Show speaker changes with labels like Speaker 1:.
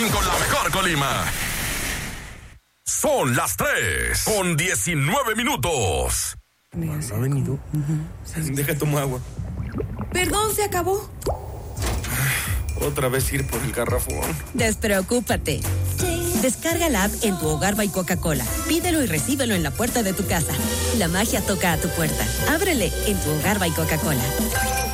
Speaker 1: con la mejor Colima. Son las 3:19.
Speaker 2: No ha venido. Deja tomar agua.
Speaker 3: Perdón, se acabó.
Speaker 2: Otra vez ir por el garrafón.
Speaker 3: Despreocúpate. Descarga la app en tu hogar by Coca-Cola. Pídelo y recíbelo en la puerta de tu casa. La magia toca a tu puerta. Ábrele en tu hogar by Coca-Cola.